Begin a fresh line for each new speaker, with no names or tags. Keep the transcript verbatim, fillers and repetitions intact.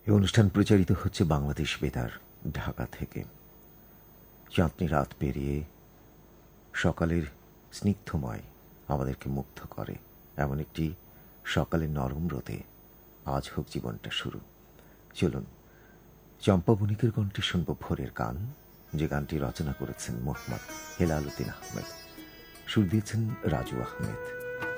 এই অনুষ্ঠান প্রচারিত হচ্ছে বাংলাদেশ বেতার ঢাকা থেকে। চাঁদনি রাত পেরিয়ে সকালের স্নিগ্ধময় আমাদেরকে মুগ্ধ করে এমন একটি সকালের নরম রোদে আজ হোক জীবনটা শুরু। চলুন চম্পা বণিকের কণ্ঠে শুনব ভোরের গান, যে গানটি রচনা করেছেন মোহাম্মদ হেলাল উদ্দিন আহমেদ, সুর দিয়েছেন রাজু আহমেদ।